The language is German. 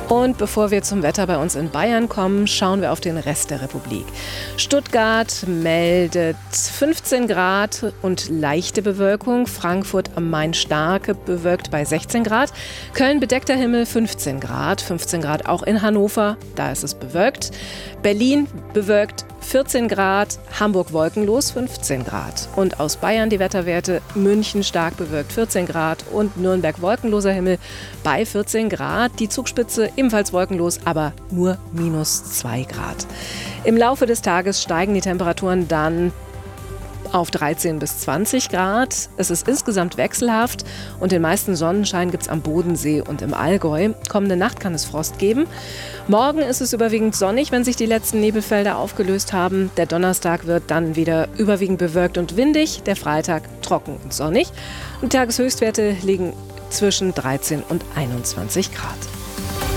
Und bevor wir zum Wetter bei uns in Bayern kommen, schauen wir auf den Rest der Republik. Stuttgart meldet 15 Grad und leichte Bewölkung. Frankfurt am Main starke bewölkt bei 16 Grad. Köln bedeckter Himmel 15 Grad. 15 Grad auch in Hannover, da ist es bewölkt. Berlin bewölkt 14 Grad, Hamburg wolkenlos 15 Grad. Und aus Bayern die Wetterwerte: München stark bewölkt 14 Grad und Nürnberg wolkenloser Himmel bei 14 Grad. Die Zugspitze ebenfalls wolkenlos, aber nur -2 Grad. Im Laufe des Tages steigen die Temperaturen dann auf 13 bis 20 Grad. Es ist insgesamt wechselhaft und den meisten Sonnenschein gibt es am Bodensee und im Allgäu. Kommende Nacht kann es Frost geben. Morgen ist es überwiegend sonnig, wenn sich die letzten Nebelfelder aufgelöst haben. Der Donnerstag wird dann wieder überwiegend bewölkt und windig, der Freitag trocken und sonnig. Und Tageshöchstwerte liegen zwischen 13 und 21 Grad.